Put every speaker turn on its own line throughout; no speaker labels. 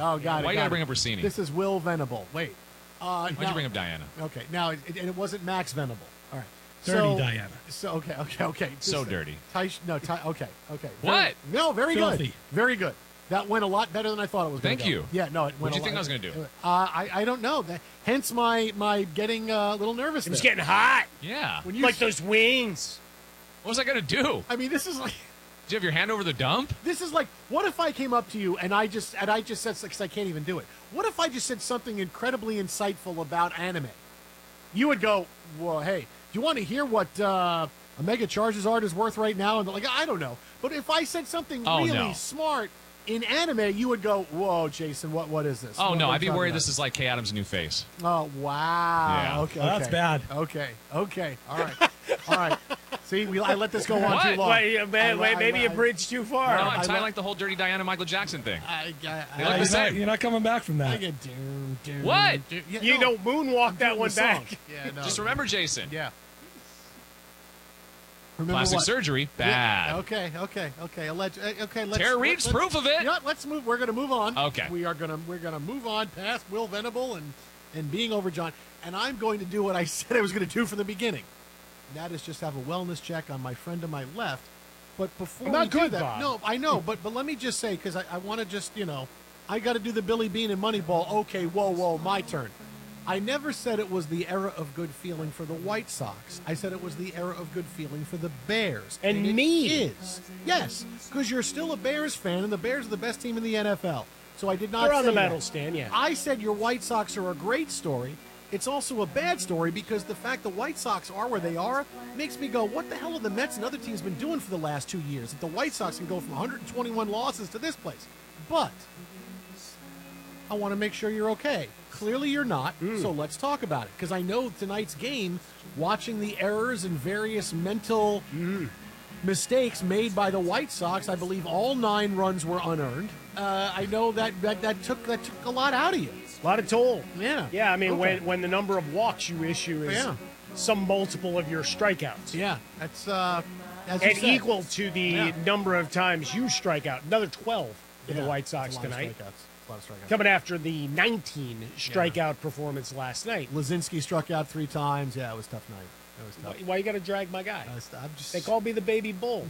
Oh, got it.
Why you got to bring up Rossini?
This is Will Venable. Wait.
Why'd you bring up Diana?
Okay. Now, it wasn't Max Venable. All right.
Dirty Diana.
So, okay.
So dirty.
Okay.
What?
No, very
Filthy.
good. Very good. That went a lot better than I thought it was going to
Thank
go.
you.
Yeah, no, it went
What do you
a
think
lot-
I was going to do?
I don't know. Hence my getting a little nervous.
It was
there.
getting hot.
Yeah.
When you
Like those wings.
What was I going to do?
I mean, this is like.
Did you have your hand over the dump?
This is like, what if I came up to you and I just said, because I can't even do it. What if I just said something incredibly insightful about anime? You would go, well, hey, do you want to hear what Omega Charges art is worth right now? And like, I don't know. But if I said something really smart in anime, you would go, whoa, Jason, what is this?
Oh,
What
no,
are
I'd be
you talking
worried
about?
this is like Kay Adams' new face.
Oh, wow.
Yeah.
Okay,
Well, that's bad.
Okay. All right. See, I let this go on too long.
Wait, maybe you bridged too far.
No, I'm tying like the whole Dirty Diana Michael Jackson thing. They look the
You're
same.
not coming back from that.
What?
You don't moonwalk that one back.
Yeah, no.
Just remember, Jason.
Yeah. Remember
Plastic
what?
surgery, bad.
Yeah, okay. Let's
Tara Reid's proof of it.
You know what? Let's move. We're going to move on.
Okay.
We're going to move on past Will Venable and being over John. And I'm going to do what I said I was going to do from the beginning. And that is just have a wellness check on my friend to my left. But before
I'm not
we do
good,
that,
Bob.
no, I know. But let me just say, because I want to just I got to do the Billy Bean and Moneyball. Okay, whoa, my turn. I never said it was the era of good feeling for the White Sox. I said it was the era of good feeling for the Bears.
And
it
me.
is. Yes, because you're still a Bears fan, and the Bears are the best team in the NFL. So I did not
They're
say
on the
that.
medal stand, yeah.
I said your White Sox are a great story. It's also a bad story because the fact the White Sox are where they are makes me go, what the hell have the Mets and other teams been doing for the last 2 years that the White Sox can go from 121 losses to this place? But I want to make sure you're okay. Clearly you're not, so let's talk about it. Because I know tonight's game, watching the errors and various mental mistakes made by the White Sox, I believe all 9 runs were unearned. I know that took a lot out of you.
A lot of toll.
Yeah.
Yeah, I mean,
Okay.
when the number of walks you issue is
Yeah.
some multiple of your strikeouts.
Yeah, that's as you
And
said.
equal to the
Yeah.
number of times you strike out. Another 12 for the
Yeah,
White
it's
Sox
a lot of
tonight.
strikeouts. It's a lot of strikeouts.
Coming after the 19 strikeout performance last night.
Lazinski struck out 3 times. Yeah, it was a tough night. It was tough.
Why you got to drag my guy?
I'm just.
They called me the baby bull.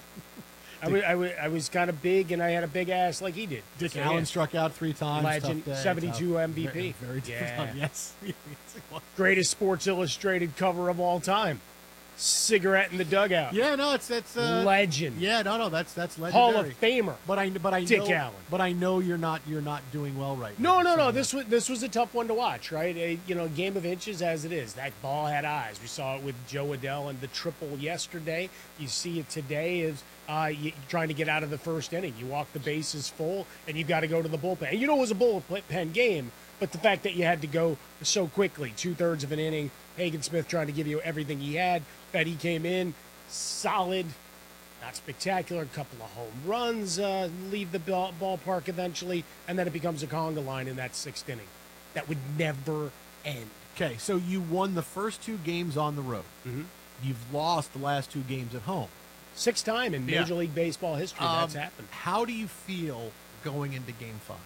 I was kind of big, and I had a big ass like he did.
Dick
So,
Allen
yeah.
struck out 3 times.
Legend,
Tough day,
72
tough.
MVP.
Very tough
Yeah.
time, yes.
Greatest Sports Illustrated cover of all time. Cigarette in the dugout.
Yeah, no, it's
Legend.
Yeah, no, that's legendary.
Hall of Famer.
But I
Dick
know,
Allen.
But I know you're not doing well right
No,
now.
no. This was a tough one to watch, right? Game of inches as it is. That ball had eyes. We saw it with Joe Adell and the triple yesterday. You see it today as trying to get out of the first inning. You walk the bases full, and you've got to go to the bullpen. And it was a bullpen game, but the fact that you had to go so quickly, 2/3 of an inning, Hagen Smith trying to give you everything he had. That he came in solid, not spectacular. A couple of home runs leave the ballpark eventually, and then it becomes a conga line in that 6th inning. That would never end.
Okay, so you won the first 2 games on the road.
Mm-hmm.
You've lost the last 2 games at home.
6th time in
Yeah.
Major League Baseball history that's happened.
How do you feel going into Game 5?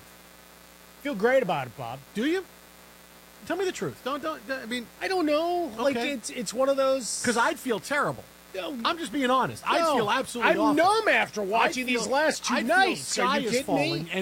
Feel great about it, Bob.
Do you? Tell me the truth. Don't. I mean,
I don't know. Like
Okay.
it's one of those.
because I'd feel terrible.
No,
I'm just being honest. I'd
no.
feel absolutely
I'm
awful.
numb after watching
I'd
these
feel-
last 2
I'd
nights.
Feel sky
Are you
is
kidding
falling,
me?
and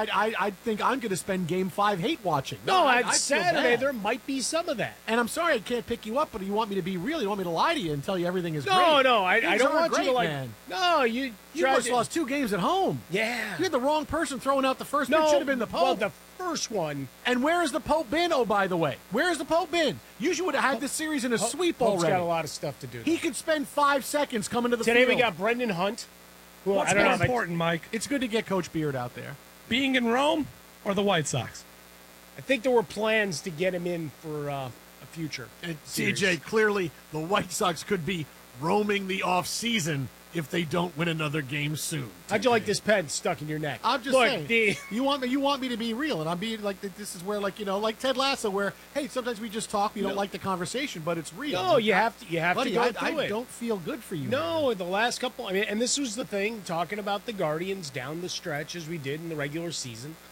I think I'm going to spend Game 5 hate watching.
No,
I'd
on
feel
Saturday
bad.
there might be some of that.
And I'm sorry I can't pick you up, but you want me to be real. You want me to lie to you and tell you everything is great.
No, I
Things
don't
are
want
great,
you to like.
Man.
No, you
You
tried
just
to-
lost 2 games at home.
Yeah.
You had the wrong person throwing out the first pitch.
No,
Should have been the Pope.
Well, the first one.
And where has the Pope been? Oh, by the way, where has the Pope been? Usually would have had this series in a sweep
Pope's
already.
got a lot of stuff to do.
He could spend 5 seconds coming to the
Today
field.
we got Brendan Hunt. Who
What's
I don't
more
know if I-
important, Mike?
It's good to get Coach Beard out there.
Being in Rome or the White Sox?
I think there were plans to get him in for a future.
And
series.
CJ, clearly the White Sox could be roaming the off season if they don't win another game soon.
How'd you like this pen stuck in your neck?
I'm just
Look,
saying. You want me to be real, and I'm being like this is where like Ted Lasso, where hey, sometimes we just talk, we don't like the conversation, but it's real.
No, you have to
Buddy,
go
I
through it.
don't feel good for you.
No,
man.
the last couple. I mean, and this was the thing talking about the Guardians down the stretch as we did in the regular season.